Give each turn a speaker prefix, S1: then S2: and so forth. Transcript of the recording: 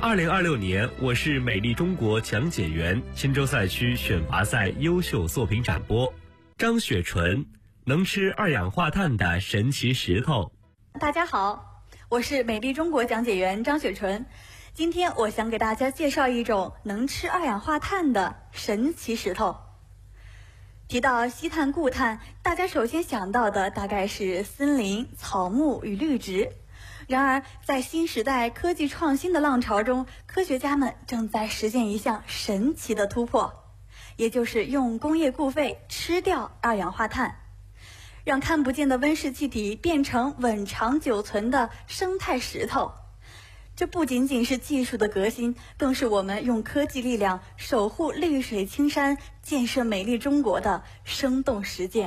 S1: 2026年我是美丽中国讲解员钦州赛区选拔赛优秀作品展播，张雪纯，能吃二氧化碳的神奇石头。
S2: 大家好，我是美丽中国讲解员张雪纯。今天我想给大家介绍一种能吃二氧化碳的神奇石头。提到吸碳固碳，大家首先想到的大概是森林、草木与绿植。然而，在新时代科技创新的浪潮中，科学家们正在实现一项神奇的突破，也就是用工业固废吃掉二氧化碳，让看不见的温室气体变成稳长久存的生态石头。这不仅仅是技术的革新，更是我们用科技力量守护绿水青山、建设美丽中国的生动实践。